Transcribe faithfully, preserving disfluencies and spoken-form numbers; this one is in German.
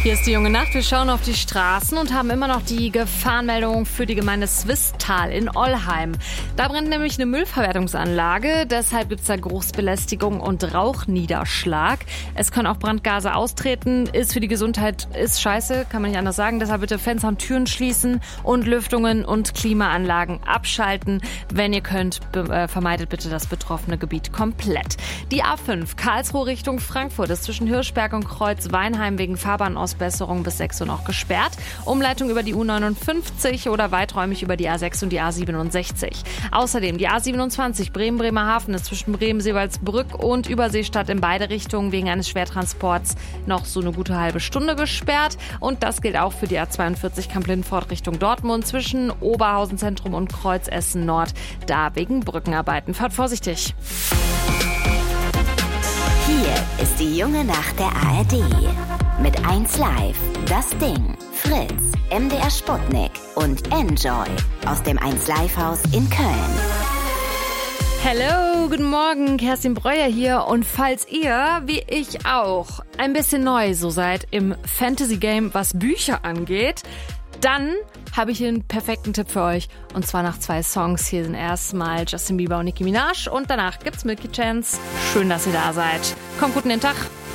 Hier ist die junge Nacht. Wir schauen auf die Straßen und haben immer noch die Gefahrenmeldung für die Gemeinde Swisttal in Ollheim. Da brennt nämlich eine Müllverwertungsanlage. Deshalb gibt es da Geruchsbelästigung und Rauchniederschlag. Es können auch Brandgase austreten. Ist für die Gesundheit ist scheiße, kann man nicht anders sagen. Deshalb bitte Fenster und Türen schließen und Lüftungen und Klimaanlagen abschalten. Wenn ihr könnt, be- äh, vermeidet bitte das betroffene Gebiet komplett. Die A fünf Karlsruhe Richtung Frankfurt ist zwischen Hirschberg und Kreuz-Weinheim wegen Fahrbahnausbesserung bis sechs Uhr noch gesperrt. Umleitung über die U neunundfünfzig oder weiträumig über die A sechs und die A siebenundsechzig. Außerdem die A siebenundzwanzig Bremen-Bremerhaven ist zwischen Bremen-Seewaldsbrück und Überseestadt in beide Richtungen wegen eines Schwertransports noch so eine gute halbe Stunde gesperrt. Und das gilt auch für die A zweiundvierzig Kamp-Lindfort Richtung Dortmund zwischen Oberhausen Zentrum und Kreuz Essen Nord. Da wegen Brückenarbeiten. Fahrt vorsichtig. Hier ist die junge Nacht der A R D. Mit eins Live, Das Ding, Fritz, M D R Sputnik und Enjoy aus dem eins Live Haus in Köln. Hallo, guten Morgen, Kerstin Breuer hier. Und falls ihr, wie ich auch, ein bisschen neu so seid im Fantasy-Game, was Bücher angeht, dann habe ich hier einen perfekten Tipp für euch. Und zwar nach zwei Songs. Hier sind erstmal Justin Bieber und Nicki Minaj und danach gibt's Milky Chance. Schön, dass ihr da seid. Kommt gut in den Tag.